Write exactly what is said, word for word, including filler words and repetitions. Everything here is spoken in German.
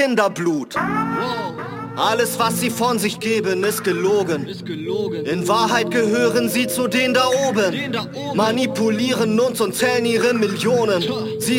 Kinderblut. Alles, was sie von sich geben, ist gelogen. In Wahrheit gehören sie zu denen da oben. Manipulieren uns und zählen ihre Millionen. Sie